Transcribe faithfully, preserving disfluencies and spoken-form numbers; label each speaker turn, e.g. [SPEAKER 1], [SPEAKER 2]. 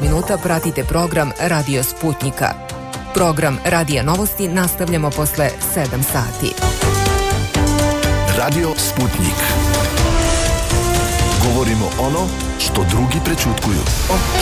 [SPEAKER 1] minuta pratite program Radio Sputnika. Program Radija Novosti nastavljamo posle sedam sati.
[SPEAKER 2] Radio Sputnik. Govorimo ono što drugi prećutkuju.